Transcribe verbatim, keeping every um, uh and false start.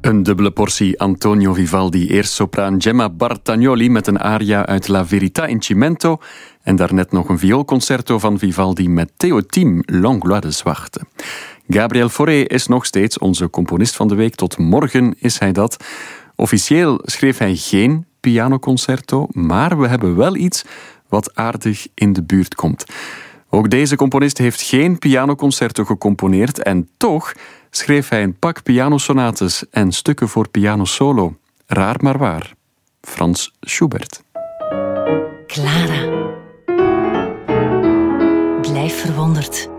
Een dubbele portie Antonio Vivaldi. Eerst sopraan Gemma Bartagnoli met een aria uit La Verità in Cimento. En daarnet nog een vioolconcerto van Vivaldi met Theo Thiem, L'Anglois de Zwarte. Gabriel Fauré is nog steeds onze componist van de week. Tot morgen is hij dat. Officieel schreef hij geen pianoconcerto, maar we hebben wel iets wat aardig in de buurt komt. Ook deze componist heeft geen pianoconcerto gecomponeerd en toch schreef hij een pak pianosonates en stukken voor pianosolo. Raar maar waar. Franz Schubert. Clara. Blijf verwonderd.